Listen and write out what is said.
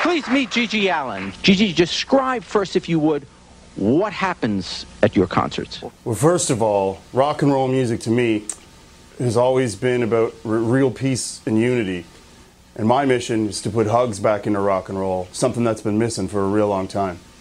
Please meet Gigi Allen. Gigi, describe first, if you would, what happens at your concerts. Well, first of all, rock and roll music to me has always been about real peace and unity. And my mission is to put hugs back into rock and roll, something that's been missing for a real long time.